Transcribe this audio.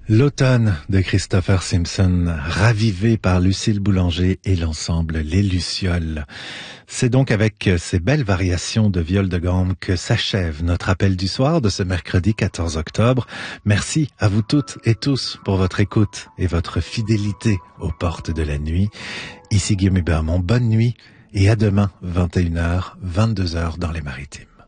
L'automne de Christopher Simpson, ravivé par Lucille Boulanger et l'ensemble Les Lucioles. C'est donc avec ces belles variations de viol de gamme que s'achève notre appel du soir de ce mercredi 14 octobre. Merci à vous toutes et tous pour votre écoute et votre fidélité aux portes de la nuit. Ici Guillaume Hébermont, bonne nuit et à demain 21h, 22h dans les Maritimes.